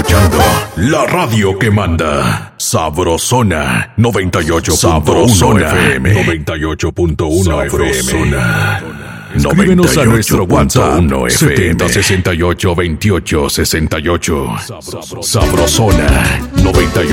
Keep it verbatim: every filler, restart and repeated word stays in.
escuchando la radio que manda. Sabrosona noventa y ocho punto uno F M. noventa y ocho punto uno F M. Escríbenos a nuestro WhatsApp setenta sesenta y ocho veintiocho sesenta y ocho. Sabrosona noventa y ocho.